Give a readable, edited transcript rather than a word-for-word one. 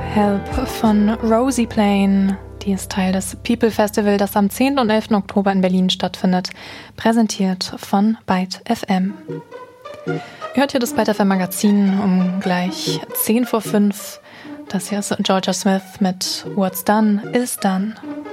Help von Rosie Plain. Die ist Teil des People Festival, das am 10. und 11. Oktober in Berlin stattfindet. Präsentiert von Byte FM. Ihr hört hier das Byte FM Magazin um gleich 10 vor 5. Das hier ist Georgia Smith mit What's Done is Done.